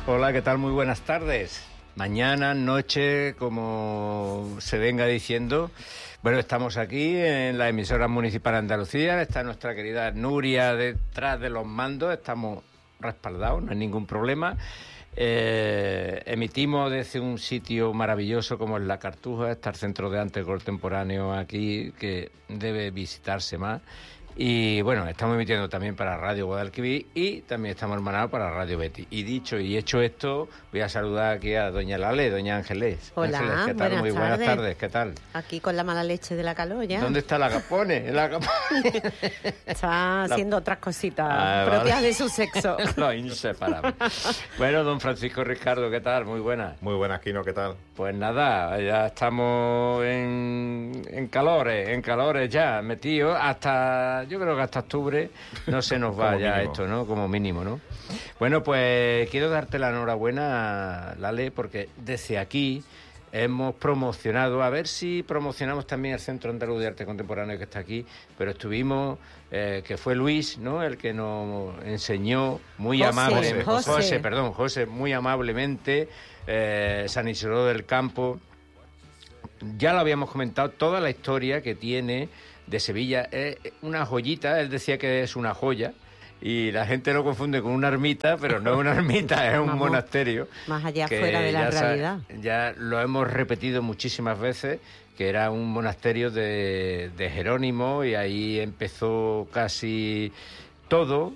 Hola, ¿qué tal? Muy buenas tardes. Mañana, noche, como se venga diciendo. Bueno, estamos aquí en la emisora municipal de Andalucía. Está nuestra querida Nuria detrás de los mandos. Estamos respaldados, no hay ningún problema. Emitimos desde un sitio maravilloso como es La Cartuja. Está el Centro de Arte Contemporáneo aquí, que debe visitarse más. Y bueno, estamos emitiendo también para Radio Guadalquivir y también estamos hermanados para Radio Betis. Y dicho y hecho esto, voy a saludar aquí a doña Lale, doña Ángeles. Hola, Ángeles, ¿qué tal? Muy buenas tardes, ¿qué tal? Aquí con la mala leche de la calor ya. ¿Dónde está la Capone? Está haciendo otras cositas propias de su sexo. Lo inseparable. Bueno, don Francisco Ricardo, ¿qué tal? Muy buenas. Muy buenas, Quino, ¿qué tal? Pues nada, ya estamos en calores ya, metidos hasta... Yo creo que hasta octubre no se nos va ya esto, ¿no? Como mínimo, ¿no? Bueno, pues quiero darte la enhorabuena, Lale, porque desde aquí hemos promocionado, a ver si promocionamos también el Centro Andaluz de Arte Contemporáneo que está aquí, pero estuvimos, que fue Luis, ¿no? El que nos enseñó muy amablemente, José, muy amablemente, San Isidro del Campo. Ya lo habíamos comentado, toda la historia que tiene de Sevilla es una joyita. Él decía que es una joya y la gente lo confunde con una ermita, pero no es una ermita, es un monasterio. Más allá fuera de la realidad. Ya lo hemos repetido muchísimas veces, que era un monasterio de Jerónimo, y ahí empezó casi todo,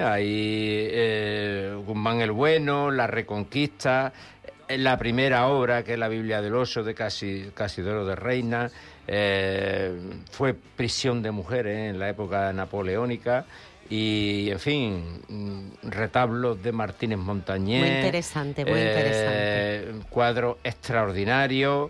ahí Guzmán el Bueno, la Reconquista, la primera obra, que es la Biblia del Oso de Casidoro de Reina, fue prisión de mujeres en la época napoleónica, y en fin, retablos de Martínez Montañés. Muy interesante. Cuadros extraordinarios,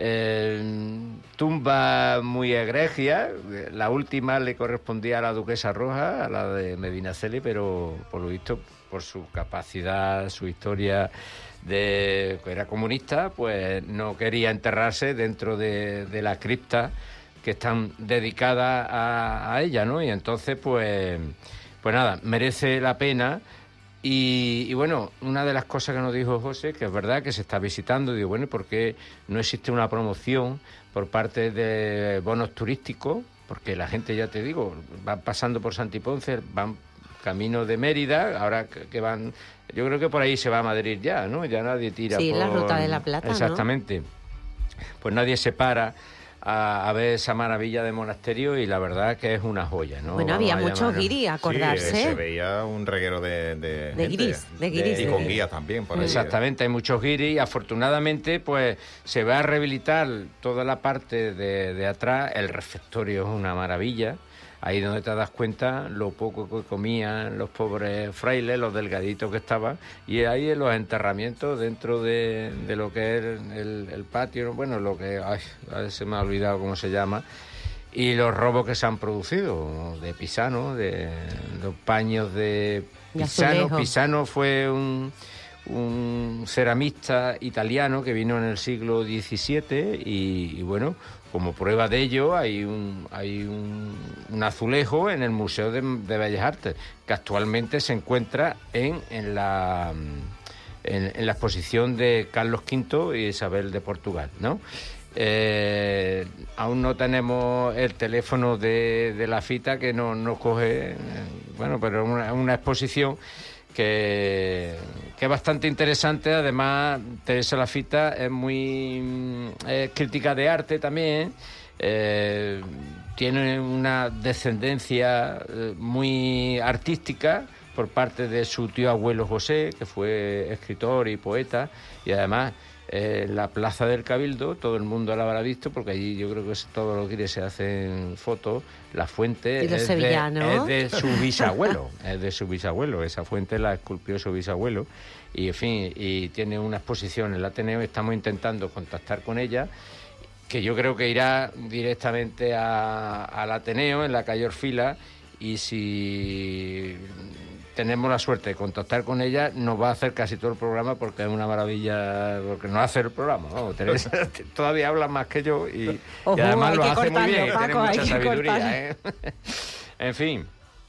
tumba muy egregia. La última le correspondía a la duquesa Roja, a la de Medinaceli, pero por lo visto, por su capacidad, su historia que era comunista, pues no quería enterrarse dentro de la cripta que están dedicadas a ella, ¿no? Y entonces, pues nada, merece la pena. Y bueno, una de las cosas que nos dijo José, que es verdad que se está visitando, digo, bueno, ¿por qué no existe una promoción por parte de bonos turísticos? Porque la gente, ya te digo, van pasando por Santiponce, van camino de Mérida, ahora que van... Yo creo que por ahí se va a Madrid ya, ¿no? Ya nadie tira por... Sí, la Ruta de la Plata, exactamente, ¿no? Pues nadie se para a ver esa maravilla de monasterio, y la verdad que es una joya, ¿no? Bueno, había muchos guiris, acordarse. Sí, se veía un reguero de guiris. Y con guías también por ahí. Exactamente, hay muchos guiris, y afortunadamente pues se va a rehabilitar toda la parte de atrás. El refectorio es una maravilla. Ahí donde te das cuenta lo poco que comían los pobres frailes, los delgaditos que estaban, y ahí en los enterramientos dentro de lo que es el patio, bueno, lo que... a ver, se me ha olvidado cómo se llama, y los robos que se han producido de Pisano, de los paños de Pisano. Pisano fue un ceramista italiano que vino en el siglo XVII, y bueno, como prueba de ello hay un azulejo en el Museo de Bellas Artes, que actualmente se encuentra en la exposición de Carlos V y Isabel de Portugal, ¿no? Aún no tenemos el teléfono de la Fita, que no coge, bueno, pero una exposición que es bastante interesante. Además, Teresa Lafita es muy crítica de arte también, tiene una descendencia muy artística por parte de su tío abuelo José, que fue escritor y poeta, y además la Plaza del Cabildo, todo el mundo la habrá visto, porque allí yo creo que todos los guires se hacen fotos. La fuente es de su bisabuelo, esa fuente la esculpió su bisabuelo, y en fin, y tiene una exposición en el Ateneo. Estamos intentando contactar con ella, que yo creo que irá directamente al Ateneo en la calle Orfila, y si tenemos la suerte de contactar con ella, nos va a hacer casi todo el programa, porque es una maravilla, porque nos hace el programa, ¿no? Teresa todavía habla más que yo, y además lo hace muy bien, Paco, tiene mucha sabiduría, ¿eh? En fin,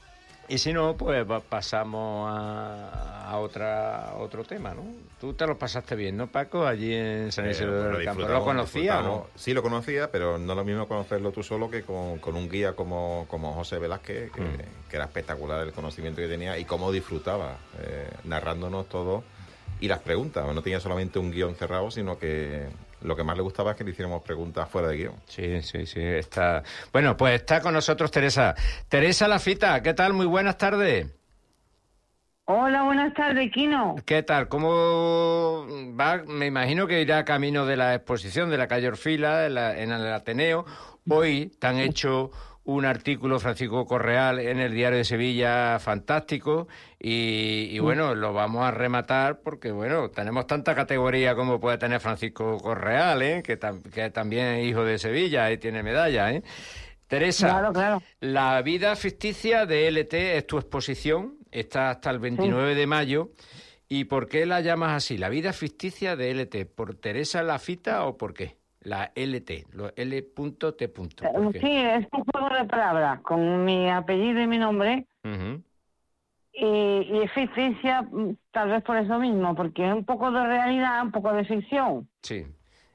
Y si no, pues pasamos a otro tema, ¿no? Tú te lo pasaste bien, ¿no, Paco? Allí en San Isidro del Campo. ¿Lo conocías, no? Sí, lo conocía, pero no es lo mismo conocerlo tú solo que con un guía como José Velázquez, que era espectacular el conocimiento que tenía y cómo disfrutaba narrándonos todo y las preguntas. No tenía solamente un guión cerrado, sino que lo que más le gustaba es que le hiciéramos preguntas fuera de guión. Sí, está... Bueno, pues está con nosotros Teresa. Teresa Lafita, ¿qué tal? Muy buenas tardes. Hola, buenas tardes, Quino. ¿Qué tal? ¿Cómo va? Me imagino que irá camino de la exposición de la calle Orfila en el Ateneo. Hoy te han hecho un artículo, Francisco Correal, en el Diario de Sevilla, fantástico, y bueno, lo vamos a rematar porque, bueno, tenemos tanta categoría como puede tener Francisco Correal, que también es hijo de Sevilla y tiene medalla, Teresa, claro. La vida ficticia de LT es tu exposición, está hasta el 29 de mayo, ¿y por qué la llamas así? La vida ficticia de LT, ¿por Teresa Lafita o por qué? La LT, L.T. Sí, es un juego de palabras con mi apellido y mi nombre. Uh-huh. Y es ficticia tal vez por eso mismo, porque es un poco de realidad, un poco de ficción. Sí.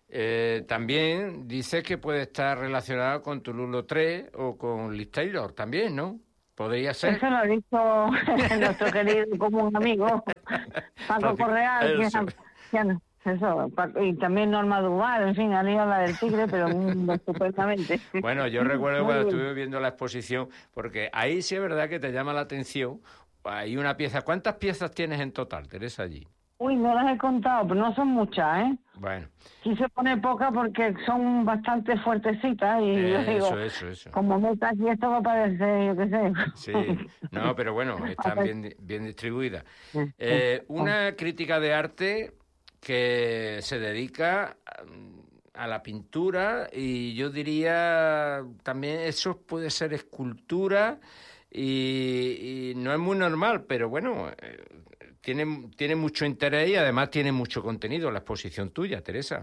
También dice que puede estar relacionado con Toulouse-Lautrec o con Liz Taylor también, ¿no? Podría ser. Eso lo ha dicho nuestro querido común amigo Paco Correal, eso, y también Norma Duval, en fin, alguien habla del tigre, pero estupendamente. Bueno, yo recuerdo cuando estuve viendo la exposición, porque ahí sí es verdad que te llama la atención, hay una pieza. ¿Cuántas piezas tienes en total, Teresa, allí? Uy, no las he contado, pero no son muchas, ¿eh? Bueno. Quise poner pocas porque son bastante fuertecitas y yo digo, eso. como meta aquí esto va a parecer, yo qué sé. Sí, no, pero bueno, están bien distribuidas. Una crítica de arte que se dedica a la pintura y yo diría también eso puede ser escultura y no es muy normal, pero bueno, tiene mucho interés y además tiene mucho contenido la exposición tuya, Teresa.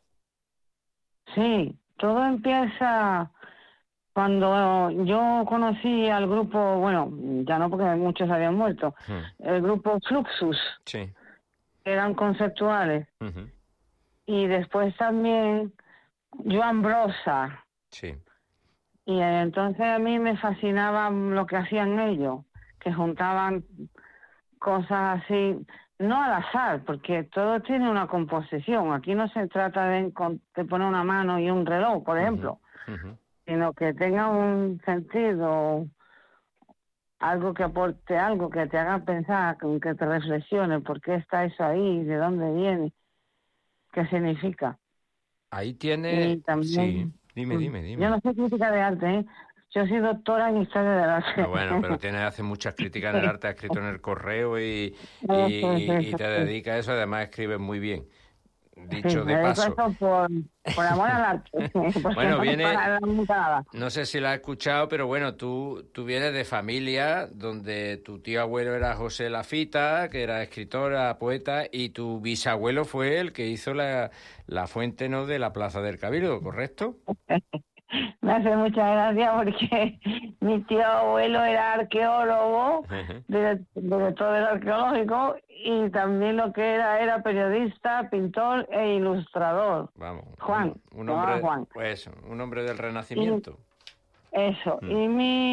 Sí, todo empieza cuando yo conocí al grupo, bueno, ya no porque muchos habían muerto, el grupo Fluxus. Sí. Eran conceptuales. Uh-huh. Y después también Joan Brossa. Sí. Y entonces a mí me fascinaba lo que hacían ellos, que juntaban cosas así, no al azar, porque todo tiene una composición. Aquí no se trata de poner una mano y un reloj, por ejemplo, sino que tenga un sentido, algo que aporte algo, que te haga pensar, que te reflexione por qué está eso ahí, de dónde viene, qué significa. Ahí tiene... Y también, sí, dime. Yo no soy crítica de arte, ¿eh? Yo soy doctora en historia del arte. No, bueno, pero hace muchas críticas en el arte, ha escrito en El Correo y te dedica a eso, además escribes muy bien. Dicho de paso. Eso por amor al arte. Bueno, no sé si la has escuchado, pero bueno, tú vienes de familia donde tu tío abuelo era José Lafita, que era escritora, poeta, y tu bisabuelo fue el que hizo la fuente, ¿no?, de la Plaza del Cabildo, ¿correcto? Me hace mucha gracia porque mi tío abuelo era arqueólogo, director del arqueológico, y también lo que era periodista, pintor e ilustrador. Vamos, Juan. Un hombre, Juan. Pues, un hombre del Renacimiento. Y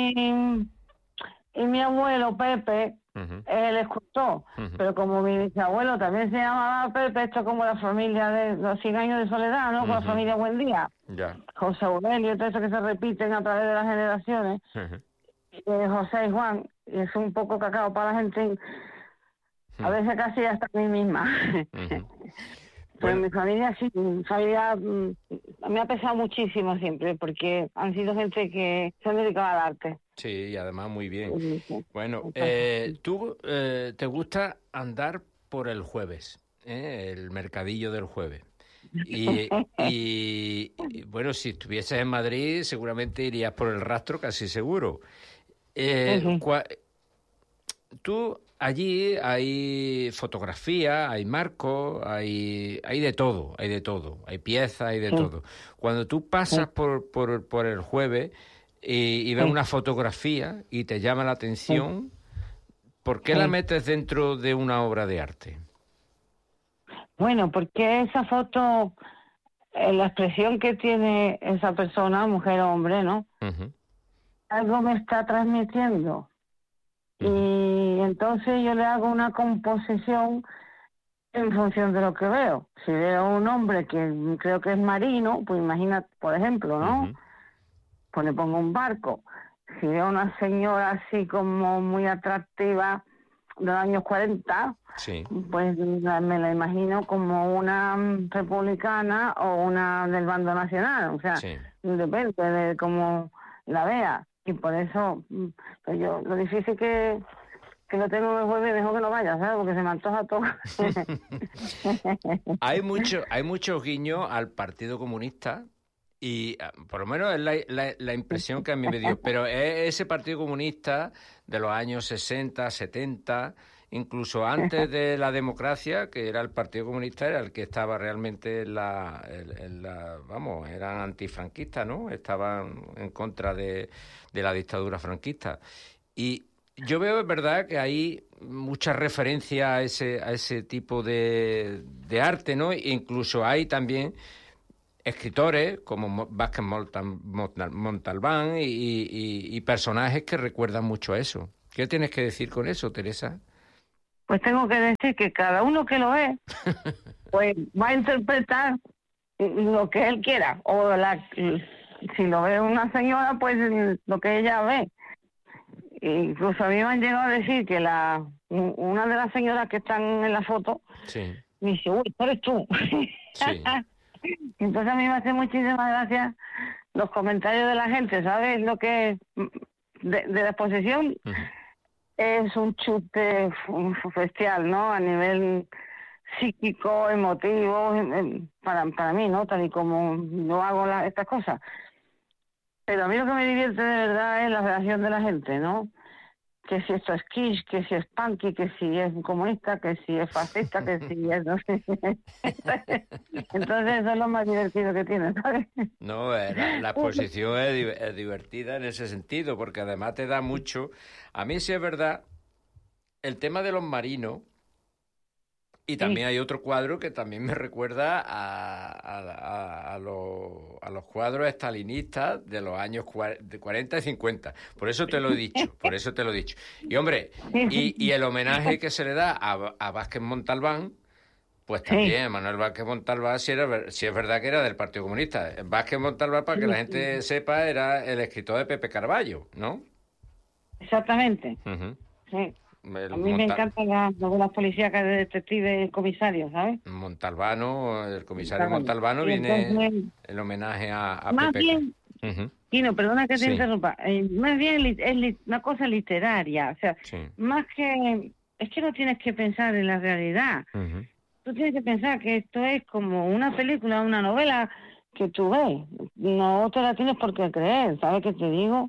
mi abuelo Pepe, él escultor, pero como mi bisabuelo también se llamaba Pepe, esto es como la familia de los 100 años de soledad, ¿no? Con la familia Buendía. Ya. José Aurelio, todo eso que se repiten a través de las generaciones. José y Juan, y es un poco cacao para la gente, a veces casi hasta a mí misma. Pues mi familia sí, mi familia me ha pesado muchísimo siempre, porque han sido gente que se han dedicado al arte. Sí, y además muy bien. Bueno, tú te gusta andar por el jueves, el mercadillo del jueves. Y bueno, si estuvieses en Madrid, seguramente irías por el Rastro, casi seguro. Tú, allí hay fotografía, hay marcos, hay de todo, hay piezas, hay de todo. Cuando tú pasas por el jueves, y ves una fotografía y te llama la atención, ¿por qué la metes dentro de una obra de arte? Bueno, porque esa foto, la expresión que tiene esa persona, mujer o hombre, ¿no? Algo me está transmitiendo. Y entonces yo le hago una composición en función de lo que veo. Si veo un hombre que creo que es marino, pues imagina, por ejemplo, ¿no? Pues le pongo un barco. Si veo una señora así como muy atractiva de los años 40, pues me la imagino como una republicana o una del bando nacional. O sea, depende de cómo la vea. Y por eso, pues yo, lo difícil que lo tengo el jueves, mejor que no vaya, ¿sabes? Porque se me antoja todo. Hay muchos guiños al Partido Comunista y por lo menos es la impresión que a mí me dio. Pero es ese Partido Comunista de los años 60, 70, incluso antes de la democracia, que era el Partido Comunista, era el que estaba realmente vamos, eran antifranquistas, ¿no? Estaban en contra de la dictadura franquista. Y yo veo, es verdad, que hay mucha referencia a ese tipo de arte, ¿no? E incluso hay también escritores como Vázquez Montalbán y personajes que recuerdan mucho a eso. ¿Qué tienes que decir con eso, Teresa? Pues tengo que decir que cada uno que lo ve, pues va a interpretar lo que él quiera. Si lo ve una señora, pues lo que ella ve. Incluso a mí me han llegado a decir que una de las señoras que están en la foto me dice, uy, eres tú. Entonces a mí me hace muchísimas gracias los comentarios de la gente, ¿sabes? Lo que de la exposición es un chute bestial, ¿no? A nivel psíquico, emotivo, para mí, ¿no? Tal y como yo hago estas cosas. Pero a mí lo que me divierte de verdad es la reacción de la gente, ¿no? Que si esto es kitsch, que si es punky, que si es comunista, que si es fascista, que si es... No sé. Entonces eso es lo más divertido que tiene, ¿sabes? No, la exposición es divertida en ese sentido, porque además te da mucho... A mí sí es verdad, el tema de los marinos, y también hay otro cuadro que también me recuerda a los cuadros estalinistas de los años 40 y 50. Por eso te lo he dicho, Y, hombre, y el homenaje que se le da a Vázquez Montalbán, pues también, Manuel Vázquez Montalbán, si es verdad que era del Partido Comunista. Vázquez Montalbán, para que la gente sepa, era el escritor de Pepe Carballo, ¿no? Exactamente. Sí. A mí me encantan las novelas policíacas de detectives comisarios, ¿sabes? Montalbano, el comisario Montalbano, viene entonces, el homenaje a más Pepe. Bien, Quino, perdona que te interrumpa. Más bien es una cosa literaria. O sea, más que... Es que no tienes que pensar en la realidad. Tú tienes que pensar que esto es como una película, una novela que tú ves. No te la tienes por qué creer, ¿sabes qué te digo?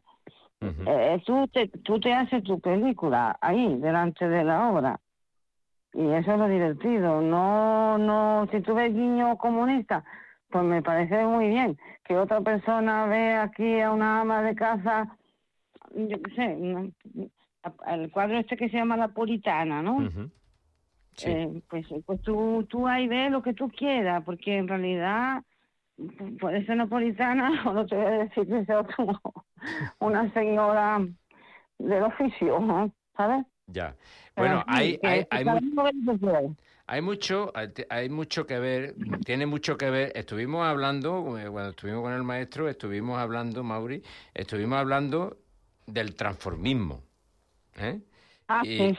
Tú te haces tu película ahí, delante de la obra. Y eso es lo divertido. No, si tú ves guiño comunista, pues me parece muy bien. Que otra persona ve aquí a una ama de casa, yo qué sé, el cuadro este que se llama La Puritana, ¿no? Pues tú ahí ves lo que tú quieras, porque en realidad... puede ser napolitana o no te voy a decir que sea una señora del oficio, ¿no? ¿Sabes? Ya. Bueno, hay mucho que ver, tiene mucho que ver. Estuvimos hablando, cuando estuvimos con el maestro, Mauri, estuvimos hablando del transformismo, ¿eh? Y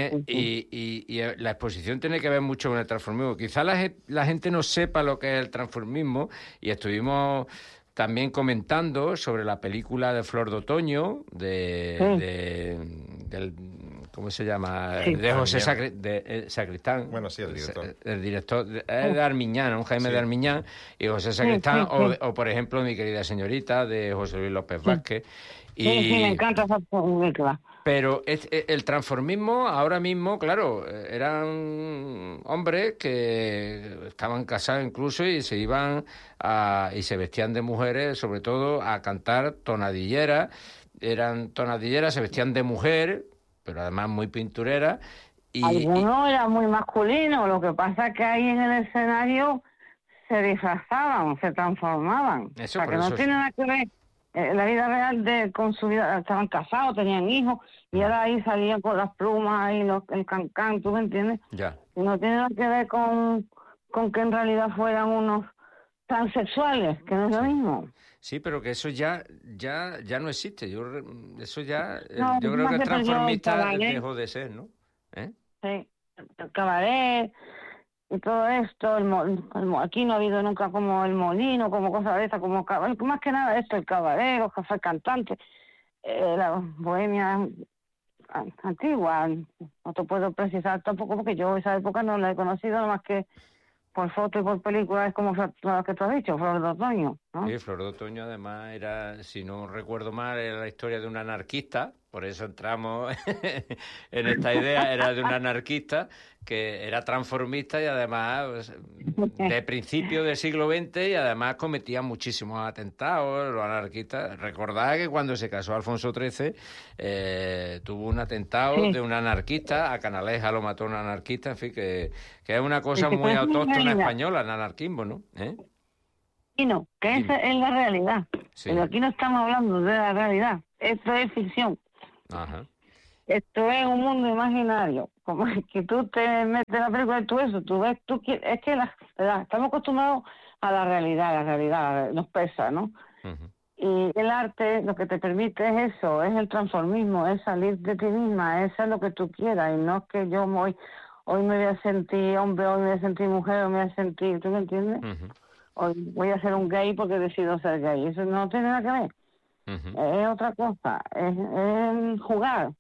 la exposición tiene que ver mucho con el transformismo. Quizá la gente no sepa lo que es el transformismo, y estuvimos también comentando sobre la película de Flor de Otoño, del ¿cómo se llama? De José Sacristán. Bueno, sí, el director. El director es de Armiñán, un Jaime de Armiñán, y José Sacristán, o por ejemplo, Mi querida señorita, de José Luis López Vázquez. Sí, me encanta esa película. Pero el transformismo ahora mismo, claro, eran hombres que estaban casados incluso y se iban y se vestían de mujeres, sobre todo a cantar tonadilleras. Eran tonadilleras, se vestían de mujer, pero además muy pintureras. Algunos eran muy masculinos, lo que pasa es que ahí en el escenario se disfrazaban, se transformaban. Eso, o sea, que no tiene nada que ver la vida real con su vida. Estaban casados, tenían hijos, y ahora ahí salían con las plumas y el cancán, ¿tú me entiendes? Ya. Y no tiene nada que ver con que en realidad fueran unos transexuales, que no es lo mismo. Sí, pero que eso ya no existe. Yo No, creo que el transformista el dejó de ser, ¿no? Sí, el cabaret y todo esto, aquí no ha habido nunca como el molino, como cosas de estas, como más que nada esto, el cabaret, los cafés cantantes, la bohemia antigua. No te puedo precisar tampoco porque yo esa época no la he conocido, nada más que por foto y por películas, como lo que tú has dicho, Flor de Otoño, ¿no? Sí, Flor de Otoño además era, si no recuerdo mal, era la historia de un anarquista, por eso entramos en esta idea, era de un anarquista que era transformista y además de principio del siglo XX y además cometía muchísimos atentados, los anarquistas. Recordad que cuando se casó Alfonso XIII tuvo un atentado de un anarquista, a Canaleja lo mató un anarquista, en fin, que es una cosa muy autóctona española, el anarquismo, ¿no? Y no, que esa es la realidad. Sí. Pero aquí no estamos hablando de la realidad. Esto es ficción. Ajá. Esto es un mundo imaginario. Como que tú te metes en la película y tú eso, es que estamos acostumbrados a la realidad nos pesa, ¿no? Uh-huh. Y el arte lo que te permite es eso, es el transformismo, es salir de ti misma, es lo que tú quieras, y no es que yo hoy me voy a sentir hombre, hoy me voy a sentir mujer, hoy me voy a sentir, ¿tú me entiendes? Uh-huh. Hoy voy a ser un gay porque decido ser gay. Eso no tiene nada que ver. Uh-huh. Es otra cosa. Es jugar.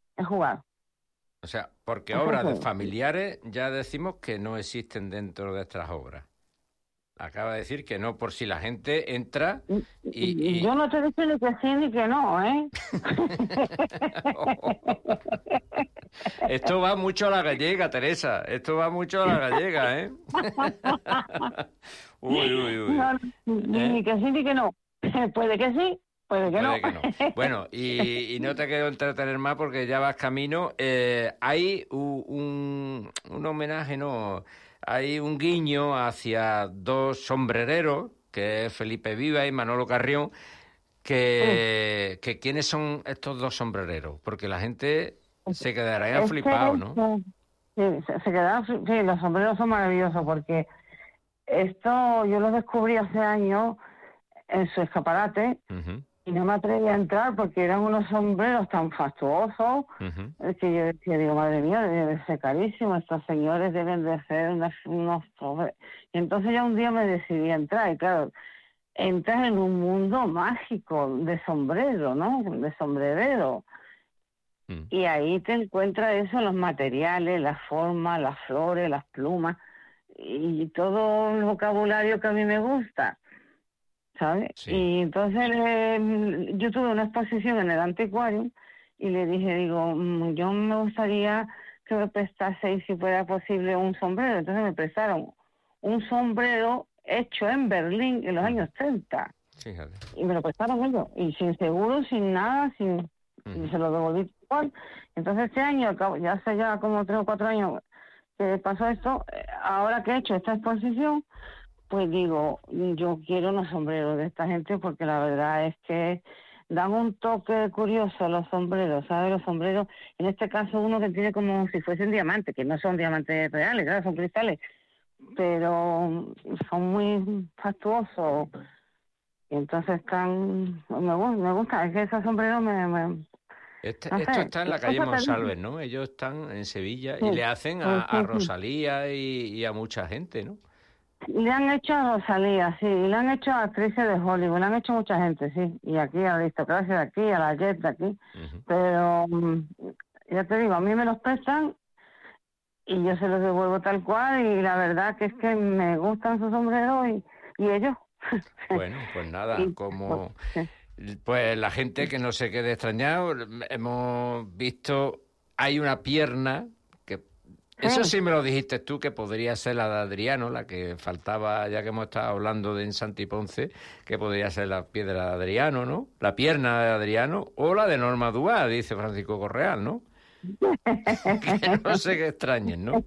O sea, porque obras de familiares ya decimos que no existen dentro de estas obras. Acaba de decir que no, por si la gente entra y... Yo no te digo ni que sí ni que no, ¿eh? Esto va mucho a la gallega, Teresa. Esto va mucho a la gallega, ¿eh? Uy. No, ni que sí ni que no. Puede que sí, puede que no. Bueno, y no te quiero entretener más porque ya vas camino. Hay un homenaje, ¿no? Hay un guiño hacia dos sombrereros, que es Felipe Viva y Manolo Carrión, que ¿quiénes son estos dos sombrereros? Porque la gente se quedará flipado, ¿no? Sí, se quedará, sí, los sombreros son maravillosos porque esto yo lo descubrí hace años en su escaparate. Uh-huh. Y no me atreví a entrar porque eran unos sombreros tan fastuosos que yo decía, digo, madre mía, debe de ser carísimo, estos señores deben de ser unos... Y entonces ya un día me decidí a entrar, y claro, entras en un mundo mágico de sombrero, ¿no? De sombrerero. Y ahí te encuentras eso, los materiales, las formas, las flores, las plumas, y todo el vocabulario que a mí me gusta. ¿Sabes? Sí. Y entonces yo tuve una exposición en el anticuario y le dije, digo, yo me gustaría que me prestaseis, si fuera posible, un sombrero. Entonces me prestaron un sombrero hecho en Berlín en los años 30. Fíjate. Y me lo prestaron ellos. Y sin seguro, sin nada, y se lo devolví igual. Entonces este año, ya hace ya como 3 o 4 años que pasó esto, ahora que he hecho esta exposición, pues digo, yo quiero unos sombreros de esta gente porque la verdad es que dan un toque curioso a los sombreros, ¿sabes? Los sombreros, en este caso uno que tiene como si fuesen diamantes, que no son diamantes reales, claro, son cristales, pero son muy fastuosos. Y entonces me gusta, es que esos sombreros Esto está en la calle Monsalves, ¿no? Ellos están en Sevilla y le hacen a Rosalía y a mucha gente, ¿no? Le han hecho a Rosalía, sí, y le han hecho a actrices de Hollywood, le han hecho mucha gente, sí, y aquí a la aristocracia de aquí, a la jet de aquí, pero ya te digo, a mí me los prestan y yo se los devuelvo tal cual, y la verdad que es que me gustan sus sombreros y ellos. Bueno, pues nada, como... Pues la gente que no se quede extrañado, hemos visto, hay una pierna, que eso sí me lo dijiste tú, que podría ser la de Adriano, la que faltaba, ya que hemos estado hablando de en Santi Ponce, que podría ser la piedra de Adriano, ¿no? La pierna de Adriano, o la de Norma Duval, dice Francisco Correal, ¿no? Que no sé qué extrañen, ¿no?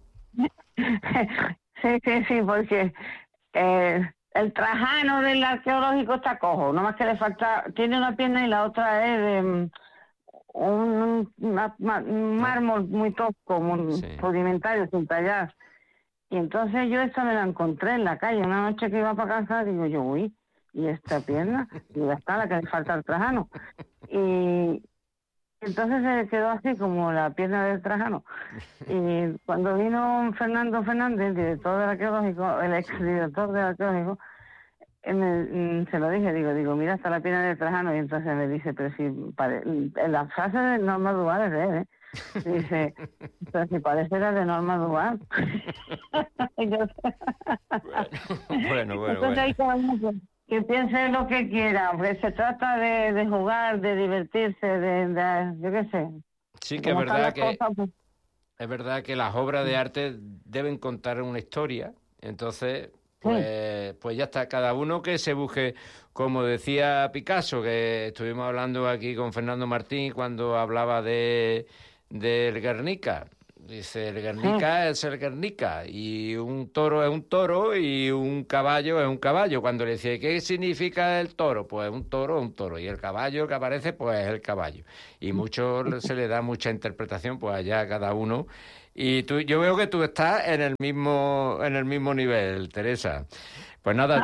Sí, porque el Trajano del arqueológico está cojo, nomás que le falta, tiene una pierna y la otra es de un mármol muy tosco, muy rudimentario, sin tallar. Y entonces yo esta me la encontré en la calle, una noche que iba para casa, digo yo, uy, ¿y esta pierna? Y ya está, la que le falta al Trajano. Y entonces se quedó así como la pierna del Trajano. Y cuando vino Fernando Fernández, el director del arqueológico, el exdirector del arqueológico, se lo dije, digo, mira, está la pierna del Trajano. Y entonces me dice, pero si la frase de Norma Duval es de él, ¿eh? Dice, pero si parece la de Norma Duval. Bueno. Entonces hay que piense lo que quiera, porque se trata de jugar, de divertirse, de yo qué sé. Sí, que es verdad que las obras de arte deben contar una historia, entonces pues ya está, cada uno que se busque, como decía Picasso, que estuvimos hablando aquí con Fernando Martín cuando hablaba del Guernica. Dice, el Guernica es el Guernica, y un toro es un toro, y un caballo es un caballo. Cuando le decía, ¿qué significa el toro? Pues un toro es un toro, y el caballo que aparece, pues es el caballo. Y mucho se le da mucha interpretación, pues allá cada uno. Y yo veo que tú estás en el mismo nivel, Teresa. Pues nada,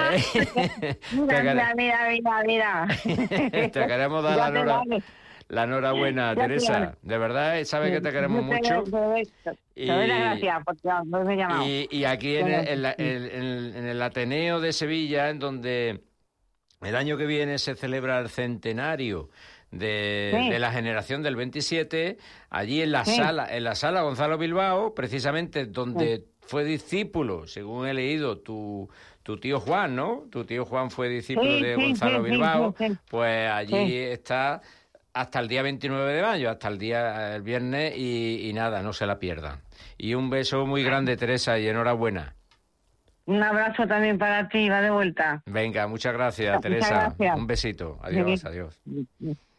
Mira. Te queremos dar la enhorabuena, Teresa. De verdad, sabes que te queremos mucho. Te doy las gracias porque me he llamado. Y aquí en el Ateneo de Sevilla, en donde el año que viene se celebra el centenario de la generación del 27, allí en la sala Gonzalo Bilbao, precisamente donde fue discípulo, según he leído, tu tío Juan, ¿no? Tu tío Juan fue discípulo de Gonzalo Bilbao, pues allí está hasta el día 29 de mayo, hasta el viernes, y nada, no se la pierdan. Y un beso muy grande, Teresa, y enhorabuena. Un abrazo también para ti, va de vuelta. Venga, muchas gracias, Teresa. Muchas gracias. Un besito. Adiós.